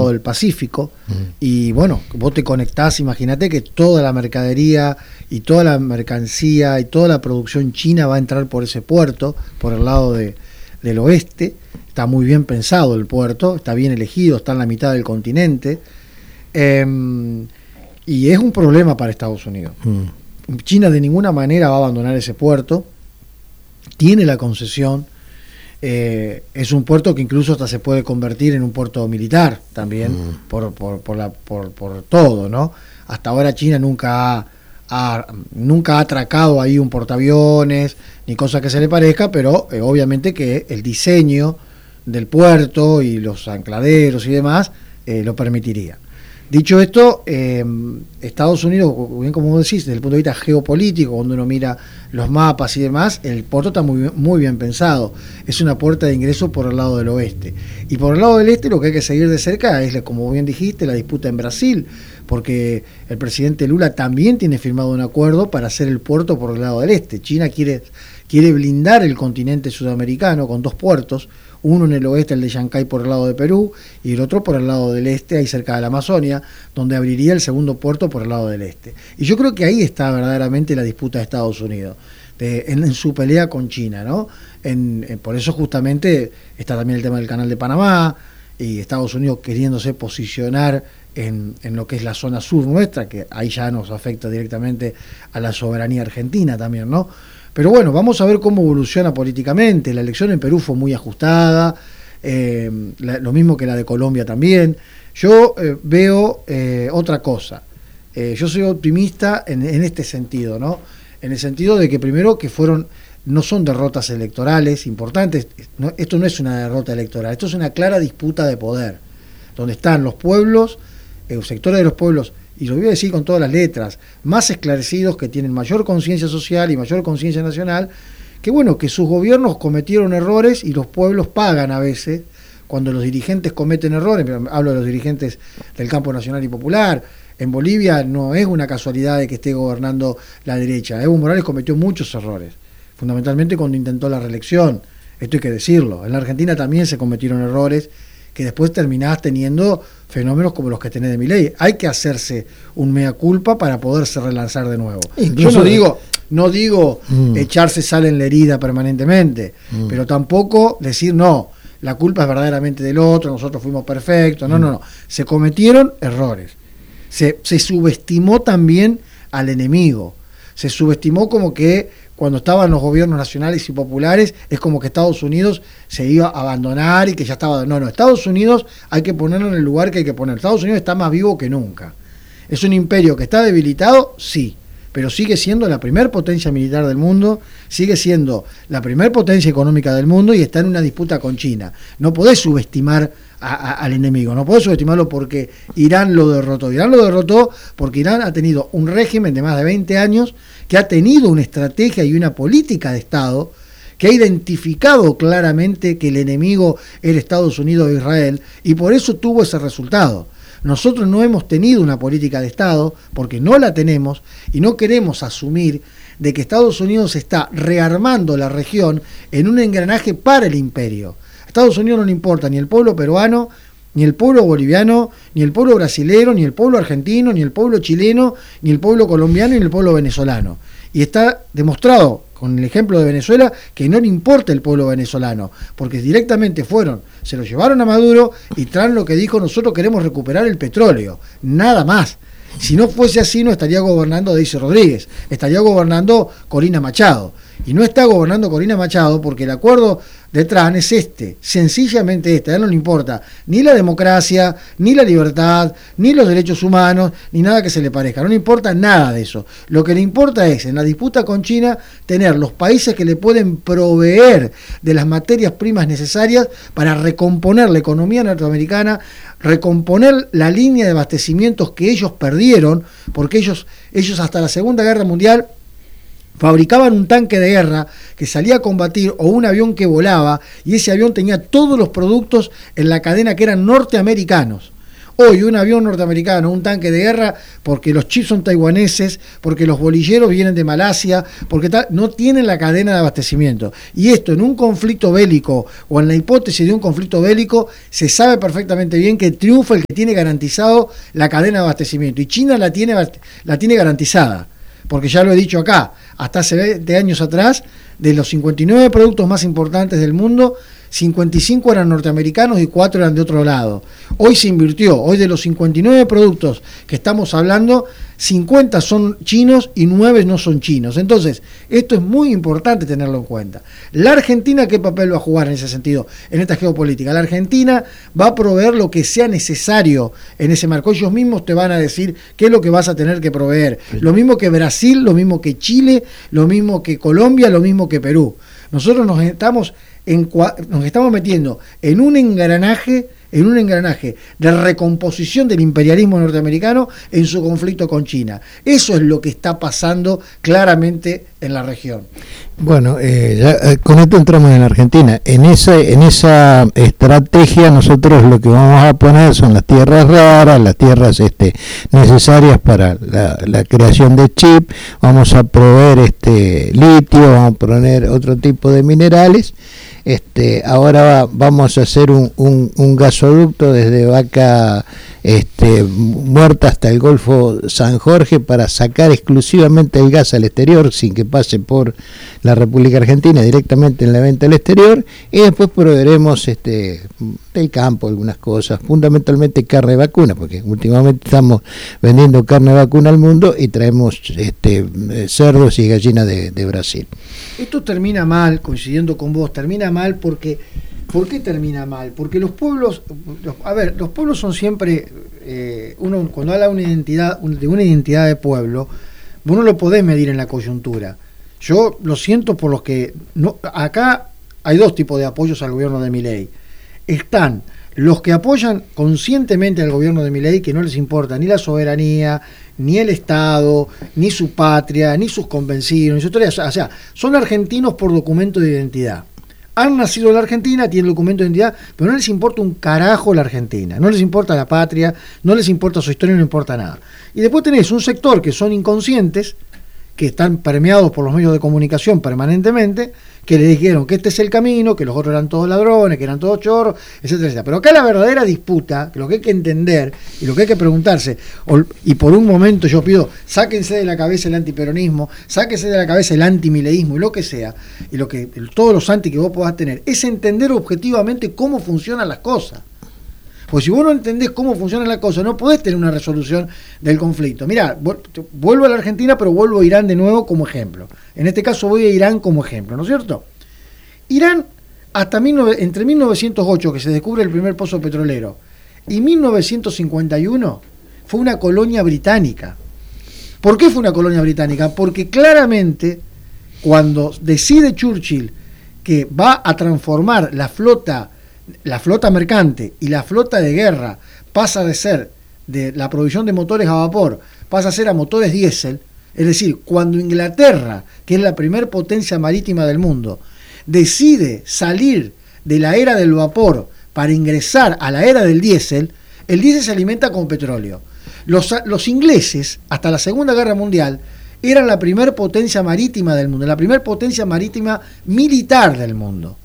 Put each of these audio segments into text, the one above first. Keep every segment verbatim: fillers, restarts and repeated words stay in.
lado del Pacífico, mm. y bueno, vos te conectás, imagínate que toda la mercadería y toda la mercancía y toda la producción china va a entrar por ese puerto, por el lado de, del oeste. Está muy bien pensado el puerto, está bien elegido, está en la mitad del continente, eh, y es un problema para Estados Unidos. Mm. China de ninguna manera va a abandonar ese puerto, tiene la concesión. Eh, es un puerto que incluso hasta se puede convertir en un puerto militar también, mm. por, por, por, la, por, por todo, ¿no? Hasta ahora China nunca ha, ha, nunca ha atracado ahí un portaaviones, ni cosa que se le parezca, pero eh, obviamente que el diseño del puerto y los ancladeros y demás eh, lo permitiría. Dicho esto, eh, Estados Unidos, bien como vos decís, desde el punto de vista geopolítico, cuando uno mira los mapas y demás, el puerto está muy bien, muy bien pensado. Es una puerta de ingreso por el lado del oeste. Y por el lado del este lo que hay que seguir de cerca es, como bien dijiste, la disputa en Brasil, porque el presidente Lula también tiene firmado un acuerdo para hacer el puerto por el lado del este. China quiere, quiere blindar el continente sudamericano con dos puertos, uno en el oeste, el de Chancay, por el lado de Perú, y el otro por el lado del este, ahí cerca de la Amazonia, donde abriría el segundo puerto por el lado del este. Y yo creo que ahí está verdaderamente la disputa de Estados Unidos, de, en, en su pelea con China, ¿no? En, en, por eso justamente está también el tema del Canal de Panamá, y Estados Unidos queriéndose posicionar en, en lo que es la zona sur nuestra, que ahí ya nos afecta directamente a la soberanía argentina también, ¿no? Pero bueno, vamos a ver cómo evoluciona políticamente. La elección en Perú fue muy ajustada, eh, la, lo mismo que la de Colombia también. Yo eh, veo eh, otra cosa. Eh, yo soy optimista en, en este sentido, ¿no? En el sentido de que primero que fueron, no son derrotas electorales importantes. No, esto no es una derrota electoral, esto es una clara disputa de poder, donde están los pueblos, eh, sectores de los pueblos, y lo voy a decir con todas las letras, más esclarecidos, que tienen mayor conciencia social y mayor conciencia nacional, que bueno, que sus gobiernos cometieron errores y los pueblos pagan a veces cuando los dirigentes cometen errores. Hablo de los dirigentes del campo nacional y popular. En Bolivia no es una casualidad de que esté gobernando la derecha. Evo Morales cometió muchos errores, fundamentalmente cuando intentó la reelección, esto hay que decirlo. En la Argentina también se cometieron errores que después terminás teniendo fenómenos como los que tenés de Milei. Hay que hacerse un mea culpa para poderse relanzar de nuevo. Incluso yo no digo, no digo mm. echarse sal en la herida permanentemente, mm. pero tampoco decir no, la culpa es verdaderamente del otro, nosotros fuimos perfectos. No, mm. no, no. Se cometieron errores. Se, se subestimó también al enemigo. Se subestimó como que cuando estaban los gobiernos nacionales y populares, es como que Estados Unidos se iba a abandonar y que ya estaba... No, no, Estados Unidos hay que ponerlo en el lugar que hay que poner. Estados Unidos está más vivo que nunca. ¿Es un imperio que está debilitado? Sí, pero sigue siendo la primer potencia militar del mundo, sigue siendo la primer potencia económica del mundo y está en una disputa con China. No podés subestimar a, a, al enemigo, no podés subestimarlo porque Irán lo derrotó. Irán lo derrotó porque Irán ha tenido un régimen de más de veinte años que ha tenido una estrategia y una política de Estado que ha identificado claramente que el enemigo era Estados Unidos e Israel, y por eso tuvo ese resultado. Nosotros no hemos tenido una política de Estado, porque no la tenemos, y no queremos asumir de que Estados Unidos está rearmando la región en un engranaje para el imperio. A Estados Unidos no le importa ni el pueblo peruano, ni el pueblo boliviano, ni el pueblo brasilero, ni el pueblo argentino, ni el pueblo chileno, ni el pueblo colombiano, ni el pueblo venezolano. Y está demostrado con el ejemplo de Venezuela que no le importa el pueblo venezolano, porque directamente fueron, se lo llevaron a Maduro y tras lo que dijo, nosotros queremos recuperar el petróleo, nada más. Si no fuese así, no estaría gobernando Daisy Rodríguez, estaría gobernando Corina Machado. Y no está gobernando Corina Machado porque el acuerdo de Trump es este, sencillamente este. A él no le importa ni la democracia, ni la libertad, ni los derechos humanos, ni nada que se le parezca. No le importa nada de eso. Lo que le importa es, en la disputa con China, tener los países que le pueden proveer de las materias primas necesarias para recomponer la economía norteamericana, recomponer la línea de abastecimientos que ellos perdieron, porque ellos, ellos hasta la Segunda Guerra Mundial fabricaban un tanque de guerra que salía a combatir o un avión que volaba, y ese avión tenía todos los productos en la cadena que eran norteamericanos. hoy un avión norteamericano, un tanque de guerra, porque los chips son taiwaneses, porque los bolilleros vienen de Malasia, porque tal, no tienen la cadena de abastecimiento. Y esto en un conflicto bélico o en la hipótesis de un conflicto bélico, se sabe perfectamente bien que triunfa el que tiene garantizado la cadena de abastecimiento. Y China la tiene, la tiene garantizada. Porque ya lo he dicho acá, hasta hace veinte años atrás, de los cincuenta y nueve productos más importantes del mundo, cincuenta y cinco eran norteamericanos y cuatro eran de otro lado. Hoy se invirtió, hoy de los cincuenta y nueve productos que estamos hablando, cincuenta son chinos y nueve no son chinos. Entonces, esto es muy importante tenerlo en cuenta. La Argentina, ¿qué papel va a jugar en ese sentido, en esta geopolítica? La Argentina va a proveer lo que sea necesario en ese marco. Ellos mismos te van a decir qué es lo que vas a tener que proveer. Lo mismo que Brasil, lo mismo que Chile, lo mismo que Colombia, lo mismo que Perú. Nosotros nos estamos En, nos estamos metiendo en un engranaje, en un engranaje de recomposición del imperialismo norteamericano en su conflicto con China. Eso es lo que está pasando claramente en la región. Bueno, eh, ya, eh, con esto entramos en Argentina. En esa, en esa estrategia nosotros lo que vamos a poner son las tierras raras, las tierras este, necesarias para la, la creación de chip. Vamos a proveer este litio, vamos a poner otro tipo de minerales. Este, ahora va, vamos a hacer un, un, un gasoducto desde Vaca este, Muerta hasta el Golfo San Jorge para sacar exclusivamente el gas al exterior sin que pase por la República Argentina, directamente en la venta al exterior, y después proveeremos este, del campo algunas cosas, fundamentalmente carne vacuna, porque últimamente estamos vendiendo carne vacuna al mundo y traemos este, cerdos y gallinas de, de Brasil. Esto termina mal, coincidiendo con vos, termina mal porque, ¿por qué termina mal? Porque los pueblos, los, a ver, los pueblos son siempre, eh, uno cuando habla de una identidad, de una identidad de pueblo, vos no lo podés medir en la coyuntura. Yo lo siento por los que, no, acá hay dos tipos de apoyos al gobierno de Milei. Están los que apoyan conscientemente al gobierno de Milei, que no les importa ni la soberanía, ni el Estado, ni su patria, ni sus convencidos, ni su historia. O sea, son argentinos por documento de identidad. Han nacido en la Argentina, tienen documento de identidad, pero no les importa un carajo la Argentina. No les importa la patria, no les importa su historia, no les importa nada. Y después tenés un sector que son inconscientes, que están permeados por los medios de comunicación permanentemente, que le dijeron que este es el camino, que los otros eran todos ladrones, que eran todos chorros, etcétera, etcétera. Pero acá la verdadera disputa, que lo que hay que entender y lo que hay que preguntarse, y por un momento yo pido, sáquense de la cabeza el antiperonismo, sáquense de la cabeza el antimileísmo y lo que sea, y lo que todos los anti que vos podás tener, es entender objetivamente cómo funcionan las cosas. Pues si vos no entendés cómo funcionan las cosas, no podés tener una resolución del conflicto. Mirá, vuelvo a la Argentina, pero vuelvo a Irán de nuevo como ejemplo. En este caso voy a Irán como ejemplo, ¿no es cierto? Irán, hasta entre mil novecientos ocho, que se descubre el primer pozo petrolero, y mil novecientos cincuenta y uno, fue una colonia británica. ¿Por qué fue una colonia británica? Porque claramente, cuando decide Churchill que va a transformar la flota la flota mercante y la flota de guerra pasa de ser de la provisión de motores a vapor, pasa a ser a motores diésel, es decir, cuando Inglaterra, que es la primer potencia marítima del mundo, decide salir de la era del vapor para ingresar a la era del diésel, el diésel se alimenta con petróleo. Los, los ingleses, hasta la Segunda Guerra Mundial, eran la primer potencia marítima del mundo, la primer potencia marítima militar del mundo.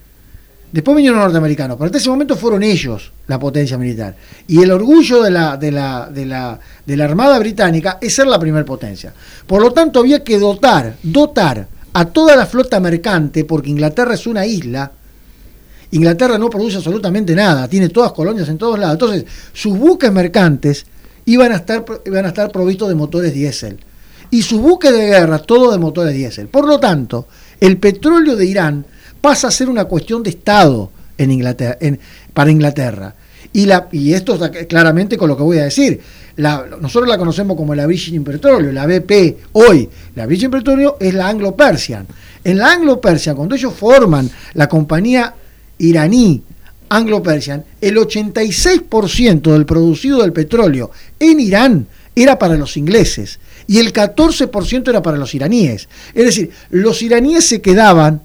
Después vinieron los norteamericanos, pero hasta ese momento fueron ellos la potencia militar. Y el orgullo de la, de la, de la, de la Armada Británica es ser la primer potencia. Por lo tanto, había que dotar, dotar a toda la flota mercante, porque Inglaterra es una isla. Inglaterra no produce absolutamente nada, tiene todas colonias en todos lados. Entonces, sus buques mercantes iban a estar, iban a estar provistos de motores diésel. Y sus buques de guerra, todos de motores diésel. Por lo tanto, el petróleo de Irán pasa a ser una cuestión de Estado en Inglaterra, en, para Inglaterra. Y, la, y esto está claramente con lo que voy a decir. La, nosotros la conocemos como la British Petroleum, la B P hoy. La British Petroleum es la Anglo-Persian. En la Anglo-Persian, cuando ellos forman la compañía iraní Anglo-Persian, el ochenta y seis por ciento del producido del petróleo en Irán era para los ingleses y el catorce por ciento era para los iraníes. Es decir, los iraníes se quedaban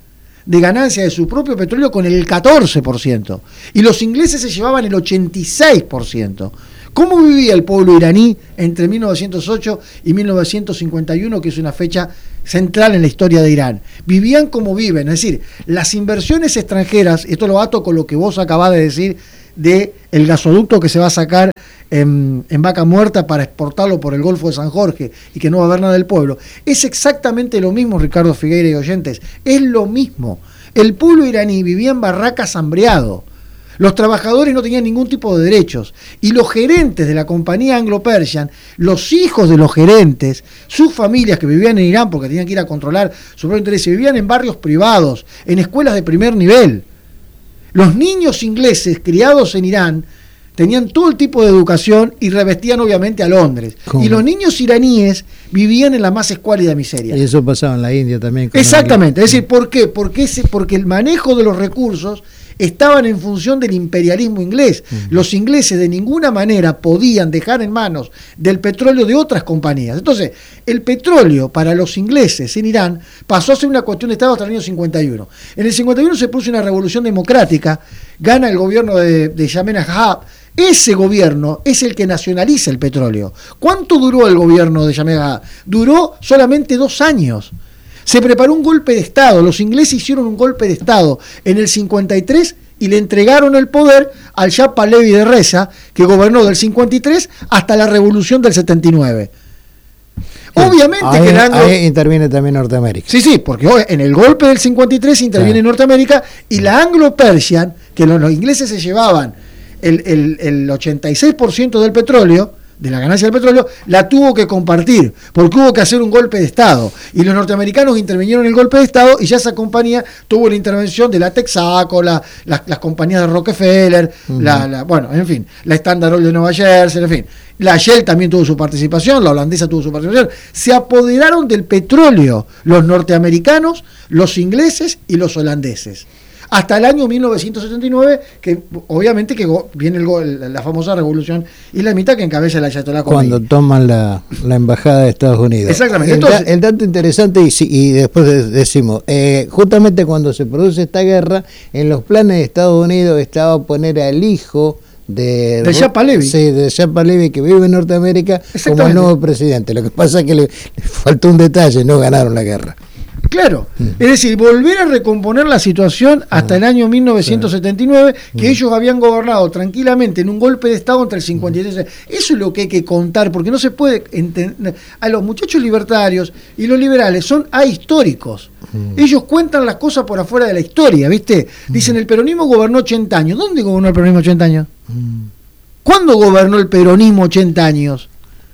de ganancia de su propio petróleo con el catorce por ciento y los ingleses se llevaban el ochenta y seis por ciento. ¿Cómo vivía el pueblo iraní entre mil novecientos ocho y mil novecientos cincuenta y uno, que es una fecha central en la historia de Irán? Vivían como viven, es decir, las inversiones extranjeras, esto lo ato con lo que vos acabás de decir de el gasoducto que se va a sacar en, en Vaca Muerta para exportarlo por el Golfo de San Jorge y que no va a haber nada del pueblo, es exactamente lo mismo, Ricardo Figueira y oyentes, es lo mismo. El pueblo iraní vivía en barracas hambreado. Los trabajadores no tenían ningún tipo de derechos y los gerentes de la compañía Anglo-Persian, los hijos de los gerentes, sus familias que vivían en Irán porque tenían que ir a controlar su propio interés, vivían en barrios privados, en escuelas de primer nivel. Los niños ingleses criados en Irán tenían todo el tipo de educación y revestían obviamente a Londres. ¿Cómo? Y los niños iraníes vivían en la más escuálida miseria. Y eso pasaba en la India también. Exactamente, es decir, ¿por qué? Porque, ese, porque el manejo de los recursos estaban en función del imperialismo inglés. Uh-huh. Los ingleses de ninguna manera podían dejar en manos del petróleo de otras compañías. Entonces, el petróleo para los ingleses en Irán pasó a ser una cuestión de Estado hasta el año cincuenta y uno. En el cincuenta y uno se produce una revolución democrática, gana el gobierno de, de Yamena Ahab. Ese gobierno es el que nacionaliza el petróleo. ¿Cuánto duró el gobierno de Yamena Ahab? Duró solamente dos años. Se preparó un golpe de Estado, los ingleses hicieron un golpe de Estado en el cincuenta y tres y le entregaron el poder al Shah Pahlavi de Reza, que gobernó del cincuenta y tres hasta la revolución del setenta y nueve. Sí, obviamente ahí, que el Anglo... ahí interviene también Norteamérica. Sí, sí, porque en el golpe del cincuenta y tres interviene sí. Norteamérica y la Anglo-Persian, que los, los ingleses se llevaban el, el, el ochenta y seis por ciento del petróleo, de la ganancia del petróleo, la tuvo que compartir, porque hubo que hacer un golpe de Estado, y los norteamericanos intervinieron en el golpe de Estado, y ya esa compañía tuvo la intervención de la Texaco, la, la, las compañías de Rockefeller, uh-huh. la, la, bueno, en fin, la Standard Oil de Nueva Jersey, en fin, la Shell también tuvo su participación, la holandesa tuvo su participación, se apoderaron del petróleo los norteamericanos, los ingleses y los holandeses. Hasta el año mil novecientos setenta y nueve, que obviamente que viene el, la famosa revolución islamita que encabeza el Ayatollah Khomeini. Cuando toman la, la embajada de Estados Unidos. Exactamente. El, Entonces, da, el dato interesante, y, y después decimos, eh, justamente cuando se produce esta guerra, en los planes de Estados Unidos estaba poner al hijo de, de Shah Pahlavi. Sí, de Shah Pahlavi, que vive en Norteamérica, como el nuevo presidente. Lo que pasa es que le, le faltó un detalle, no ganaron la guerra. Claro, es decir, volver a recomponer la situación hasta el año mil novecientos setenta y nueve, que ellos habían gobernado tranquilamente en un golpe de Estado entre el cincuenta y tres. Eso es lo que hay que contar, porque no se puede entender. A los muchachos libertarios y los liberales son ahistóricos. Ellos cuentan las cosas por afuera de la historia, ¿viste? Dicen, el peronismo gobernó ochenta años. ¿Dónde gobernó el peronismo ochenta años? ¿Cuándo gobernó el peronismo ochenta años?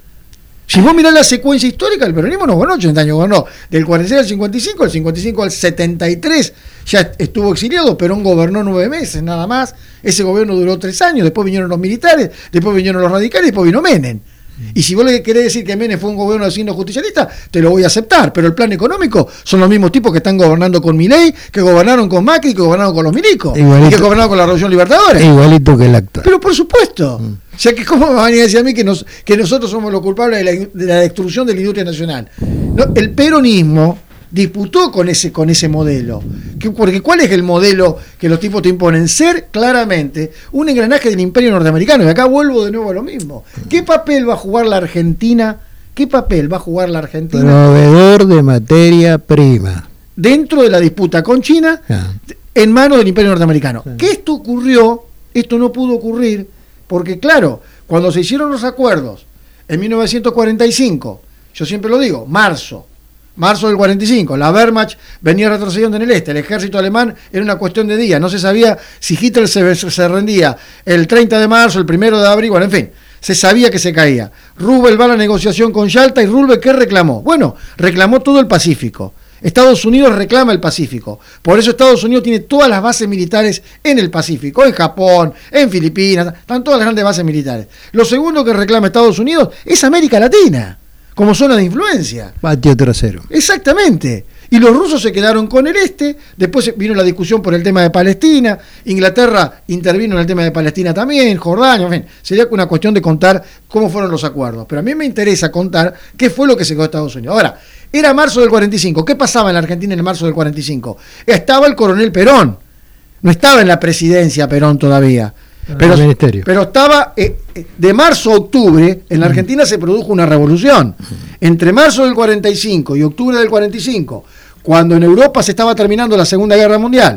Si vos mirás la secuencia histórica, el peronismo no gobernó ochenta años, gobernó del cuarenta y seis al cincuenta y cinco, del cincuenta y cinco al setenta y tres ya estuvo exiliado, Perón gobernó nueve meses nada más, ese gobierno duró tres años, después vinieron los militares, después vinieron los radicales, después vino Menem. Y si vos le querés decir que Menem fue un gobierno de signo justicialista, te lo voy a aceptar, pero el plan económico son los mismos tipos que están gobernando con Milei, que gobernaron con Macri, que gobernaron con los milicos, igualito, y que gobernaron con la Revolución Libertadores. Igualito que el actual. Pero por supuesto. Mm. O sea, que ¿cómo me van a decir a mí que, nos, que nosotros somos los culpables de la, de la destrucción de la industria nacional? No, el peronismo disputó con ese, con ese modelo. Que, porque ¿cuál es el modelo que los tipos te imponen? Ser claramente un engranaje del imperio norteamericano. Y acá vuelvo de nuevo a lo mismo. ¿Qué papel va a jugar la Argentina? ¿Qué papel va a jugar la Argentina? Proveedor de materia prima. Dentro de la disputa con China, ah. en manos del imperio norteamericano. Sí. Que esto ocurrió, esto no pudo ocurrir, porque claro, cuando se hicieron los acuerdos en mil novecientos cuarenta y cinco, yo siempre lo digo, marzo, marzo del cuarenta y cinco, la Wehrmacht venía retrocediendo en el este, el ejército alemán era una cuestión de días, no se sabía si Hitler se, se rendía el treinta de marzo, el primero de abril, bueno, en fin, se sabía que se caía. Roosevelt va a la negociación con Yalta y Roosevelt, ¿qué reclamó? Bueno, reclamó todo el Pacífico. Estados Unidos reclama el Pacífico. Por eso Estados Unidos tiene todas las bases militares en el Pacífico, en Japón, en Filipinas, están todas las grandes bases militares. Lo segundo que reclama Estados Unidos es América Latina, como zona de influencia. Patio trasero. Exactamente. Y los rusos se quedaron con el este, después vino la discusión por el tema de Palestina, Inglaterra intervino en el tema de Palestina también, Jordania, en fin, sería una cuestión de contar cómo fueron los acuerdos. Pero a mí me interesa contar qué fue lo que se quedó Estados Unidos. Ahora, era marzo del cuarenta y cinco, ¿qué pasaba en la Argentina en marzo del cuarenta y cinco? Estaba el coronel Perón, no estaba en la presidencia Perón todavía. Pero, pero estaba, eh, de marzo a octubre, en la Argentina se produjo una revolución. Entre marzo del cuarenta y cinco y octubre del cuarenta y cinco, cuando en Europa se estaba terminando la Segunda Guerra Mundial,